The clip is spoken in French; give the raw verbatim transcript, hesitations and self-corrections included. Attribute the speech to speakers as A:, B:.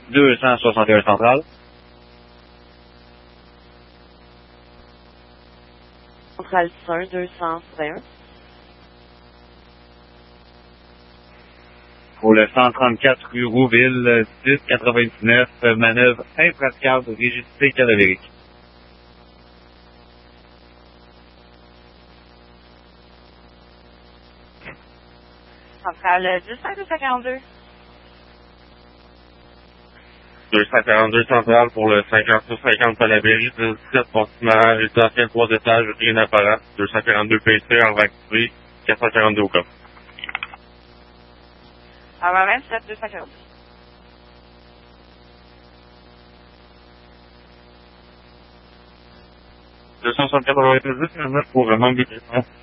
A: deux cent soixante et un centrale.
B: Centrale un, deux cent soixante et un.
A: Pour le cent trente-quatre rue Rouville, dix quatre-vingt-dix-neuf, manœuvre impraticable, rigidité cadavérique.
B: Centrale dix, deux cent quarante-deux.
A: deux cent quarante-deux centrale pour le cinquante-six cinquante Palaberry, dix-sept bâtiment résidentiel trois étages, rien apparent, deux cent quarante-deux P C en activé, quatre cent quarante-deux au cas.
B: Avant vingt-sept, deux cent quarante-deux.
A: deux cent soixante-quatre quatre-vingt-dix pour le manque de